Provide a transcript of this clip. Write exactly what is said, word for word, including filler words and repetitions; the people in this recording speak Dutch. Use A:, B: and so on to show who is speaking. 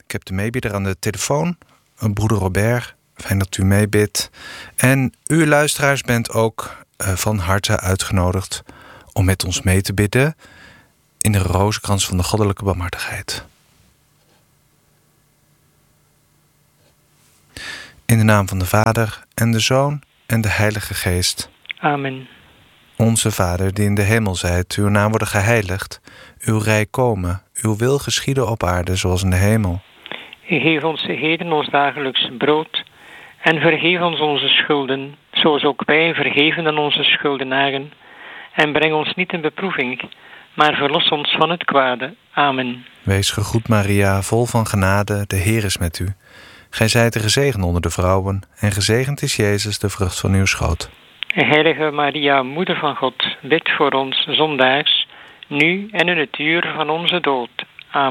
A: Ik heb de meebidder aan de telefoon, broeder Robert. Fijn dat u meebidt. En u luisteraars bent ook uh, van harte uitgenodigd om met ons mee te bidden in de rozenkrans van de goddelijke barmhartigheid. In de naam van de Vader en de Zoon en de Heilige Geest.
B: Amen.
A: Onze Vader die in de hemel zijt, uw naam worden geheiligd, uw rijk komen, uw wil geschieden op aarde zoals in de hemel.
B: Geef ons heden ons dagelijks brood en vergeef ons onze schulden, zoals ook wij vergeven aan onze schuldenaren. En breng ons niet in beproeving, maar verlos ons van het kwade. Amen.
A: Wees gegroet Maria, vol van genade, de Heer is met u. Gij zijt de gezegend onder de vrouwen, en gezegend is Jezus, de vrucht van uw schoot.
B: Heilige Maria, Moeder van God, bid voor ons zondaars, nu en in het uur van onze dood.